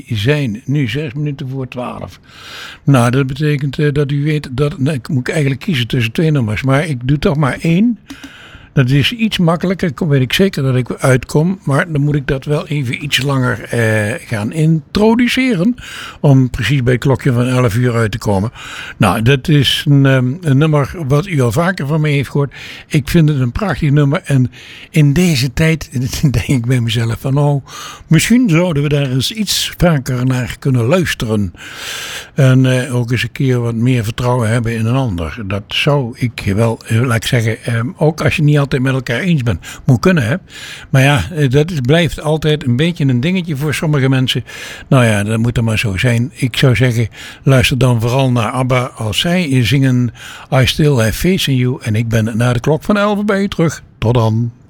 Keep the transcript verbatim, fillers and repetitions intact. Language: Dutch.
zijn nu zes minuten voor twaalf. Nou, dat betekent uh, dat u weet dat... Nou, ik moet eigenlijk kiezen tussen twee nummers. Maar ik doe toch maar één. Dat is iets makkelijker. Dan weet ik zeker dat ik uitkom. Maar dan moet ik dat wel even iets langer eh, gaan introduceren. Om precies bij het klokje van elf uur uit te komen. Nou, dat is een, um, een nummer wat u al vaker van mij heeft gehoord. Ik vind het een prachtig nummer. En in deze tijd denk ik bij mezelf van... Oh, misschien zouden we daar eens iets vaker naar kunnen luisteren. En uh, ook eens een keer wat meer vertrouwen hebben in een ander. Dat zou ik wel, laat ik zeggen... Um, ook als je niet altijd met elkaar eens bent. Moet kunnen, hè. Maar ja, dat is, blijft altijd een beetje een dingetje voor sommige mensen. Nou ja, dat moet er maar zo zijn. Ik zou zeggen, luister dan vooral naar ABBA als zij zingen I Still Have Faith in You. En ik ben na de klok van elf bij je terug. Tot dan.